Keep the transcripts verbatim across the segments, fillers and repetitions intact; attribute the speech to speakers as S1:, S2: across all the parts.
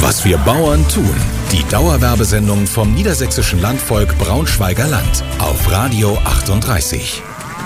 S1: Was wir Bauern tun. Die Dauerwerbesendung vom Niedersächsischen Landvolk Braunschweiger Land auf Radio achtunddreißig.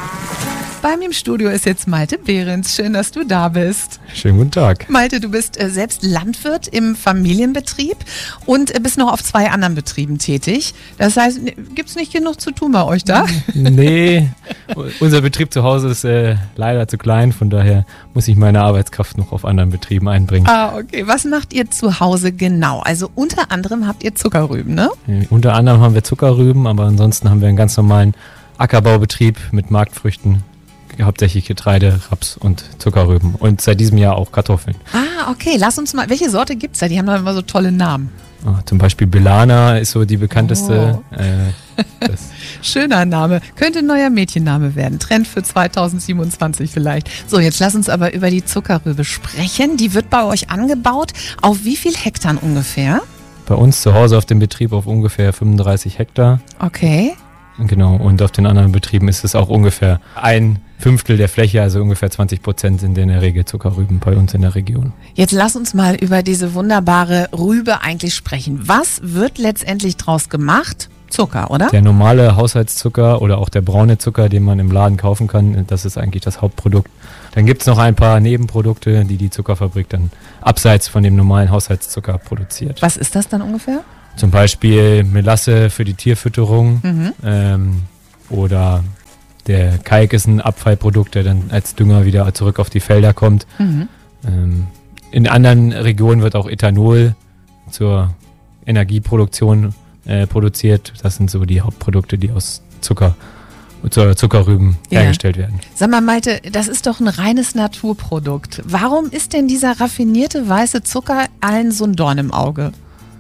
S2: Bei mir im Studio ist jetzt Malte Behrens. Schön, dass du da bist.
S3: Schönen guten Tag.
S2: Malte, du bist äh, selbst Landwirt im Familienbetrieb und äh, bist noch auf zwei anderen Betrieben tätig. Das heißt, gibt es nicht genug zu tun bei euch da?
S3: Nee, unser Betrieb zu Hause ist äh, leider zu klein. Von daher muss ich meine Arbeitskraft noch auf anderen Betrieben einbringen.
S2: Ah, okay. Was macht ihr zu Hause genau? Also unter anderem habt ihr Zuckerrüben, ne?
S3: Äh, unter anderem haben wir Zuckerrüben, aber ansonsten haben wir einen ganz normalen Ackerbaubetrieb mit Marktfrüchten. Hauptsächlich Getreide, Raps und Zuckerrüben und seit diesem Jahr auch Kartoffeln.
S2: Ah, okay. Lass uns mal, welche Sorte gibt es da? Die haben doch immer so tolle Namen.
S3: Oh, zum Beispiel Belana ist so die bekannteste.
S2: Oh.
S3: Äh, das
S2: Schöner Name. Könnte ein neuer Mädchenname werden. Trend für zweitausendsiebenundzwanzig vielleicht. So, jetzt lass uns aber über die Zuckerrübe sprechen. Die wird bei euch angebaut. Auf wie viel Hektar ungefähr?
S3: Bei uns zu Hause auf dem Betrieb auf ungefähr fünfunddreißig Hektar.
S2: Okay.
S3: Genau, und auf den anderen Betrieben ist es auch ungefähr ein Fünftel der Fläche, also ungefähr zwanzig Prozent sind in der Regel Zuckerrüben bei uns in der Region.
S2: Jetzt lass uns mal über diese wunderbare Rübe eigentlich sprechen. Was wird letztendlich draus gemacht? Zucker, oder?
S3: Der normale Haushaltszucker oder auch der braune Zucker, den man im Laden kaufen kann, das ist eigentlich das Hauptprodukt. Dann gibt es noch ein paar Nebenprodukte, die die Zuckerfabrik dann abseits von dem normalen Haushaltszucker produziert.
S2: Was ist das dann ungefähr?
S3: Zum Beispiel Melasse für die Tierfütterung
S2: Mhm.
S3: ähm, oder der Kalk ist ein Abfallprodukt, der dann als Dünger wieder zurück auf die Felder kommt.
S2: Mhm.
S3: Ähm, in anderen Regionen wird auch Ethanol zur Energieproduktion äh, produziert. Das sind so die Hauptprodukte, die aus Zucker, zur Zuckerrüben
S2: Ja.
S3: hergestellt werden.
S2: Sag mal, Malte, das ist doch ein reines Naturprodukt. Warum ist denn dieser raffinierte weiße Zucker allen so ein Dorn im Auge?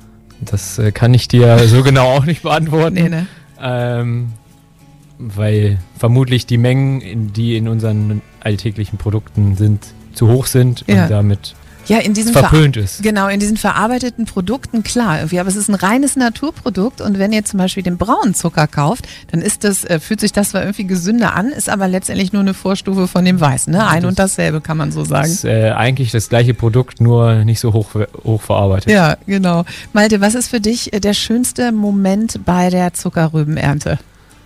S3: Das äh, kann ich dir so genau auch nicht beantworten.
S2: Nee, ne?
S3: Ähm, weil vermutlich die Mengen, in, die in unseren alltäglichen Produkten sind, zu hoch sind
S2: Ja.
S3: und damit
S2: Ja, in diesen
S3: verpönt
S2: ver-
S3: ist.
S2: Genau, in diesen verarbeiteten Produkten, klar, irgendwie, aber es ist ein reines Naturprodukt und wenn ihr zum Beispiel den braunen Zucker kauft, dann ist das, äh, fühlt sich das zwar irgendwie gesünder an, ist aber letztendlich nur eine Vorstufe von dem Weißen, ne? Ein
S3: Das-
S2: und dasselbe, kann man so
S3: Das
S2: sagen.
S3: ist äh, eigentlich das gleiche Produkt, nur nicht so hoch, hoch verarbeitet.
S2: Ja, genau. Malte, was ist für dich äh, der schönste Moment bei der Zuckerrübenernte?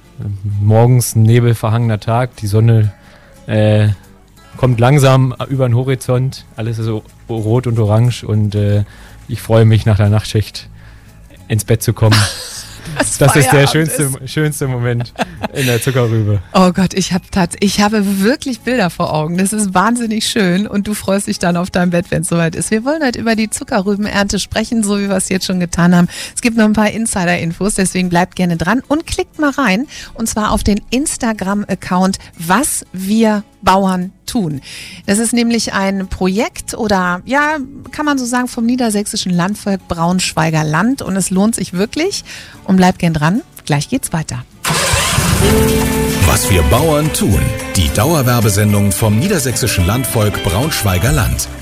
S3: Morgens ein nebelverhangener Tag, die Sonne äh, kommt langsam über den Horizont, alles ist so rot und orange und äh, ich freue mich nach der Nachtschicht ins Bett zu kommen.
S2: Das,
S3: Das ist der
S2: Feierabend
S3: schönste,
S2: ist.
S3: schönste Moment in der Zuckerrübe.
S2: Oh Gott, ich habe tats- ich habe wirklich Bilder vor Augen. Das ist wahnsinnig schön und du freust dich dann auf dein Bett, wenn es soweit ist. Wir wollen heute über die Zuckerrübenernte sprechen, so wie wir es jetzt schon getan haben. Es gibt noch ein paar Insider-Infos, deswegen bleibt gerne dran und klickt mal rein und zwar auf den Instagram-Account Was wir Bauern tun. Das ist nämlich ein Projekt oder ja, kann man so sagen, vom Niedersächsischen Landvolk Braunschweiger Land und es lohnt sich wirklich und bleibt gern dran. Gleich geht's weiter.
S1: Was wir Bauern tun. Die Dauerwerbesendung vom Niedersächsischen Landvolk Braunschweiger Land